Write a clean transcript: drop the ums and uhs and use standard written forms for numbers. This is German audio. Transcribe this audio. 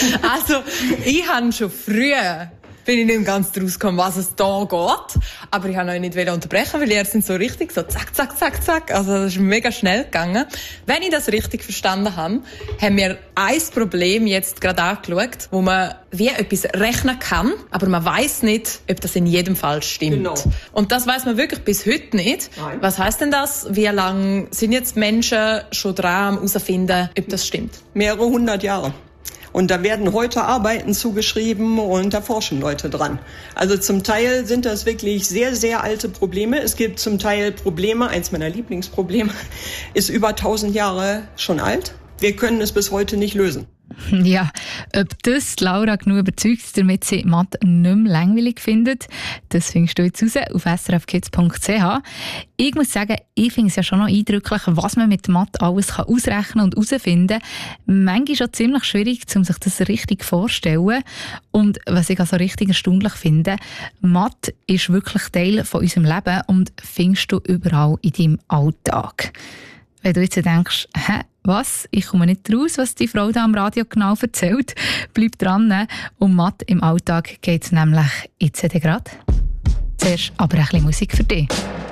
Also, ich habe schon früher bin ich nicht ganz draus gekommen, was es da geht. Aber ich wollte euch nicht unterbrechen, weil ihr sind so richtig so zack, zack, zack, zack. Also das ist mega schnell gegangen. Wenn ich das richtig verstanden habe, haben wir ein Problem jetzt gerade angeschaut, wo man wie etwas rechnen kann, aber man weiss nicht, ob das in jedem Fall stimmt. Genau. Und das weiss man wirklich bis heute nicht. Nein. Was heisst denn das? Wie lange sind jetzt Menschen schon dran, herauszufinden, ob das stimmt? Mehrere 100 Jahre. Und da werden heute Arbeiten zugeschrieben und da forschen Leute dran. Also zum Teil sind das wirklich sehr, sehr alte Probleme. Es gibt zum Teil Probleme, eins meiner Lieblingsprobleme, ist über 1000 Jahre schon alt. Wir können es bis heute nicht lösen. Ja, ob das Laura genug überzeugt, damit sie Mathe nicht mehr langweilig findet, das findest du jetzt raus auf srfkids.ch. Ich muss sagen, ich finde es ja schon noch eindrücklich, was man mit Mathe alles ausrechnen und herausfinden kann. Manchmal ist es auch ziemlich schwierig, um sich das richtig vorzustellen. Und was ich also richtig erstaunlich finde, Mathe ist wirklich Teil von unserem Leben und findest du überall in deinem Alltag. Wenn du jetzt denkst, was? Ich komme nicht raus, was die Frau da am Radio genau erzählt. Bleib dran. Um Mathe im Alltag geht es nämlich jetzt gerade. Zuerst aber ein bisschen Musik für dich.